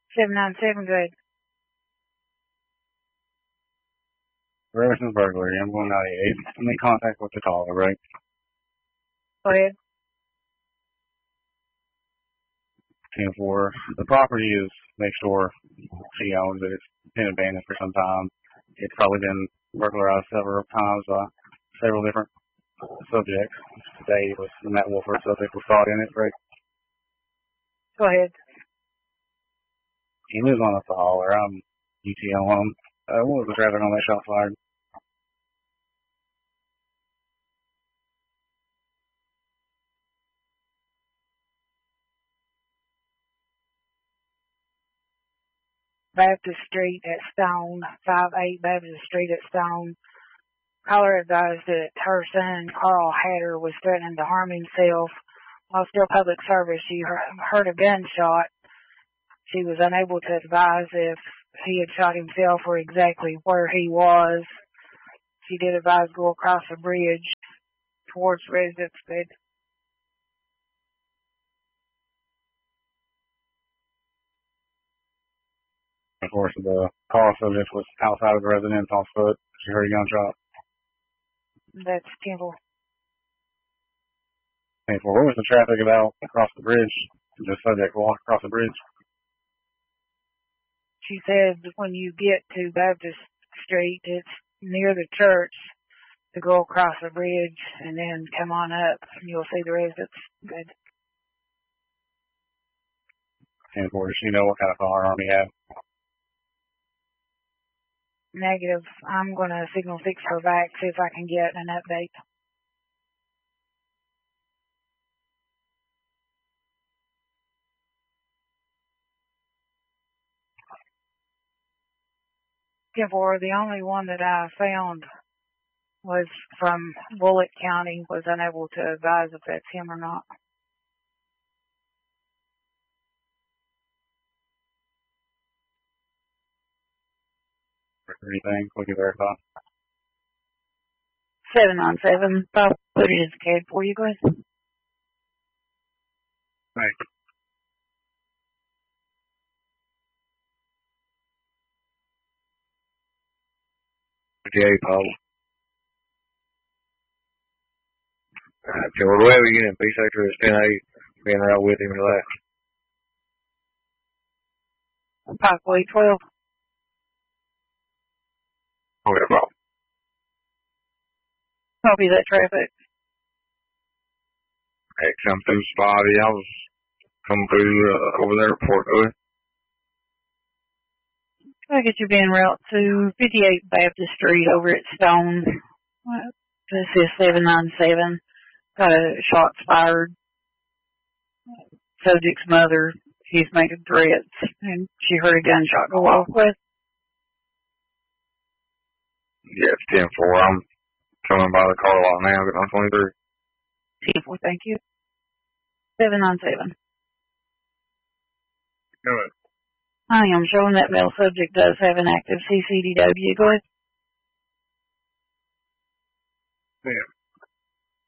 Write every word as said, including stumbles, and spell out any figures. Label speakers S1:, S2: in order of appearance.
S1: seven nine seven, go ahead.
S2: Residence burglary, I'm one ninety-eight. I'm in contact with the caller, right?
S1: Go ahead.
S2: ten four. The property is next door. She owns it. It's been abandoned for some time. It's probably been burglarized several times by several different subjects. Today was the Matt Wolford subject was caught in it, right?
S1: Go ahead.
S2: He moves on up the holler. I'm U T L on him. Uh, what was the traffic on that shot fired?
S1: Baptist Street at Stone, five eight Baptist Street at Stone. Caller advised that her son, Carl Hatter, was threatening to harm himself. While still public service, she heard a gunshot. She was unable to advise if he had shot himself or exactly where he was. She did advise go across the bridge towards residence bed.
S2: Of course, the call subject was outside of the residence on foot. She heard a gunshot.
S1: That's Temple.
S2: ten four. What was the traffic about across the bridge? The subject walked across the bridge.
S1: She said when you get to Baptist Street, it's near the church, to go across the bridge and then come on up and you'll see the residence. Good.
S2: ten four. Does she know what kind of firearm he had?
S1: Negative. I'm going to signal six her back, see if I can get an update. For the only one that I found was from Bullitt County, was unable to advise if that's him or not.
S2: Anything? We can verify.
S1: seven nine seven. I'll put it as C A D for you guys.
S2: Thanks.
S3: fifty-eight, Paul. Alright, so we're away again. Be sector is ten eight. Being right with him, relax.
S1: Parkway twelve.
S3: Oh, yeah, Paul.
S1: Copy that traffic.
S3: Hey, come through Spotty. I was coming through uh, over there at Fort Hood.
S1: I get you being route to fifty-eight Baptist Street over at Stone. This is seven nine seven. Got a shots fired. Subject's mother, he's making threats, and she heard a gunshot go off with.
S3: Yeah, it's ten four. I'm coming by the car lot now, getting on twenty-three.
S1: ten four, thank you. seven nine seven.
S3: Go ahead.
S1: I am showing that male subject does have an active C C D W. Go ahead.
S3: Yeah.